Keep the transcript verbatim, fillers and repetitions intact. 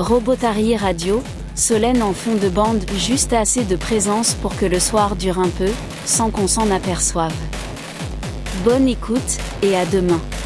Robotary Radio, Solène en fond de bande, juste assez de présence pour que le soir dure un peu, sans qu'on s'en aperçoive. Bonne écoute, et à demain.